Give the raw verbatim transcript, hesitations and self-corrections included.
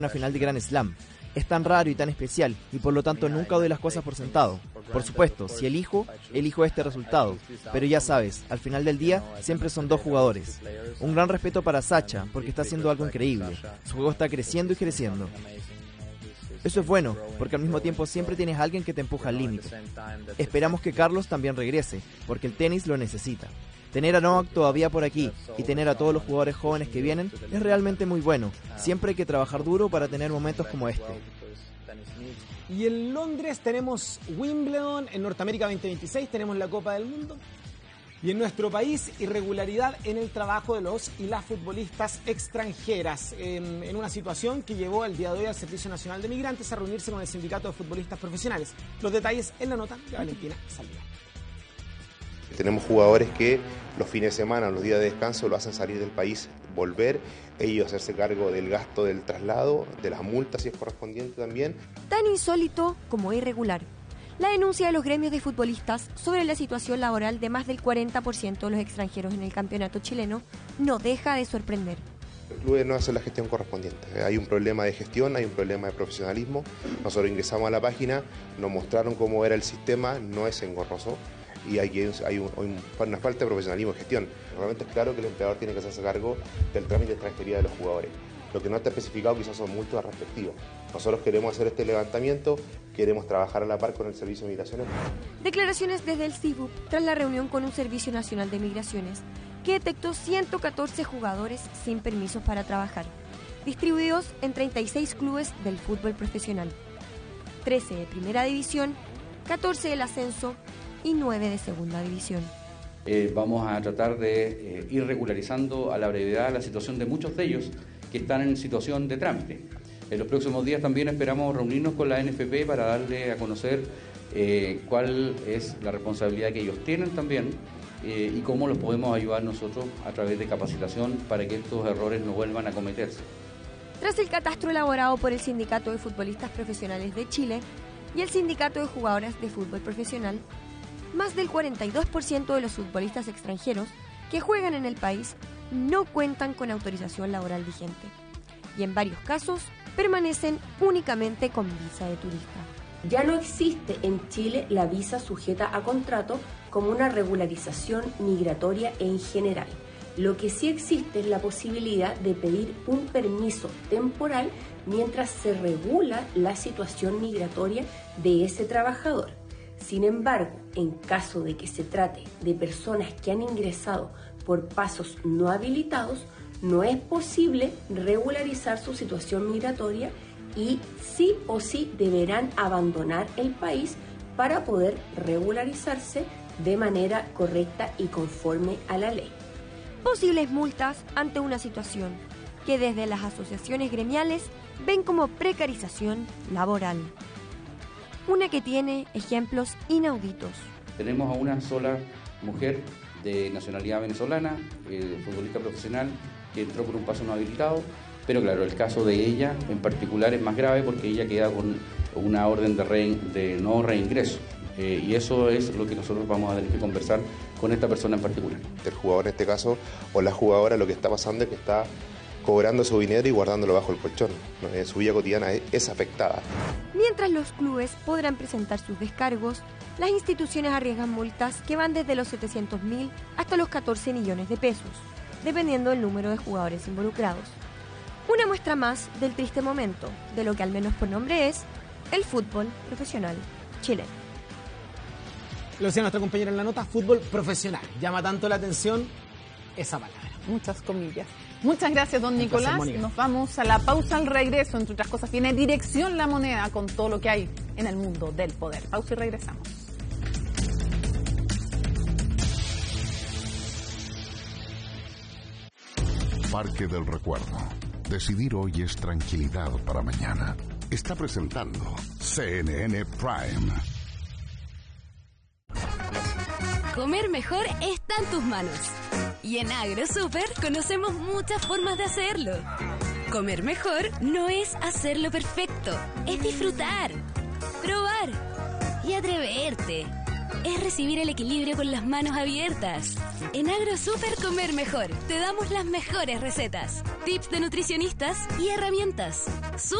una final de Grand Slam. Es tan raro y tan especial, y por lo tanto nunca doy las cosas por sentado. Por supuesto, si elijo, elijo este resultado. Pero ya sabes, al final del día, siempre son dos jugadores. Un gran respeto para Sacha, porque está haciendo algo increíble. Su juego está creciendo y creciendo. Eso es bueno, porque al mismo tiempo siempre tienes a alguien que te empuja al límite. Esperamos que Carlos también regrese, porque el tenis lo necesita. Tener a Novak todavía por aquí y tener a todos los jugadores jóvenes que vienen es realmente muy bueno. Siempre hay que trabajar duro para tener momentos como este. Y en Londres tenemos Wimbledon, en Norteamérica veinte veintiséis tenemos la Copa del Mundo. Y en nuestro país, irregularidad en el trabajo de los y las futbolistas extranjeras, en, en una situación que llevó el día de hoy al Servicio Nacional de Migrantes a reunirse con el Sindicato de Futbolistas Profesionales. Los detalles en la nota de Valentina Saldívar. Tenemos jugadores que los fines de semana, los días de descanso, lo hacen salir del país, volver, ellos hacerse cargo del gasto del traslado, de las multas si es correspondiente también. Tan insólito como irregular. La denuncia de los gremios de futbolistas sobre la situación laboral de más del cuarenta por ciento de los extranjeros en el campeonato chileno no deja de sorprender. El club no hace la gestión correspondiente. Hay un problema de gestión, hay un problema de profesionalismo. Nosotros ingresamos a la página, nos mostraron cómo era el sistema, no es engorroso. Y hay, hay un, una falta de profesionalismo de gestión. Realmente es claro que el empleador tiene que hacerse cargo del trámite de extranjería de los jugadores. Lo que no está especificado quizás son multas respectivas. Nosotros queremos hacer este levantamiento, queremos trabajar a la par con el Servicio de Migraciones. Declaraciones desde el C I B U P tras la reunión con un Servicio Nacional de Migraciones que detectó ciento catorce jugadores sin permisos para trabajar, distribuidos en treinta y seis clubes del fútbol profesional, trece de primera división, catorce del ascenso y nueve de segunda división. Eh, vamos a tratar de eh, ir regularizando a la brevedad la situación de muchos de ellos que están en situación de trámite. En los próximos días también esperamos reunirnos con la N F P para darle a conocer eh, cuál es la responsabilidad que ellos tienen también eh, y cómo los podemos ayudar nosotros a través de capacitación para que estos errores no vuelvan a cometerse. Tras el catastro elaborado por el Sindicato de Futbolistas Profesionales de Chile y el Sindicato de Jugadoras de Fútbol Profesional, más del cuarenta y dos por ciento de los futbolistas extranjeros que juegan en el país no cuentan con autorización laboral vigente y en varios casos permanecen únicamente con visa de turista. Ya no existe en Chile la visa sujeta a contrato como una regularización migratoria en general. Lo que sí existe es la posibilidad de pedir un permiso temporal mientras se regula la situación migratoria de ese trabajador. Sin embargo, en caso de que se trate de personas que han ingresado por pasos no habilitados, no es posible regularizar su situación migratoria y sí o sí deberán abandonar el país para poder regularizarse de manera correcta y conforme a la ley. Posibles multas ante una situación que desde las asociaciones gremiales ven como precarización laboral. Una que tiene ejemplos inauditos. Tenemos a una sola mujer de nacionalidad venezolana, eh, futbolista profesional, que entró por un paso no habilitado, pero claro, el caso de ella en particular es más grave porque ella queda con una orden de, re, de no reingreso. Eh, y eso es lo que nosotros vamos a tener que conversar con esta persona en particular. El jugador en este caso, o la jugadora, lo que está pasando es que está cobrando su dinero y guardándolo bajo el colchón. Su vida cotidiana es afectada. Mientras los clubes podrán presentar sus descargos, las instituciones arriesgan multas que van desde los setecientos mil hasta los catorce millones de pesos, dependiendo del número de jugadores involucrados. Una muestra más del triste momento, de lo que al menos por nombre es el fútbol profesional chileno. Lo decía nuestra compañera en la nota, fútbol profesional. Llama tanto la atención esa palabra. Muchas comillas. Muchas gracias, don Nicolás. Nos vamos a la pausa al regreso. Entre otras cosas, viene Dirección La Moneda con todo lo que hay en el mundo del poder. Pausa y regresamos. Parque del Recuerdo. Decidir hoy es tranquilidad para mañana. Está presentando C N N Prime. Comer mejor está en tus manos. Y en AgroSuper conocemos muchas formas de hacerlo. Comer mejor no es hacerlo perfecto, es disfrutar, probar y atreverte. es recibir el equilibrio con las manos abiertas. En AgroSuper Comer Mejor te damos las mejores recetas, tips de nutricionistas y herramientas.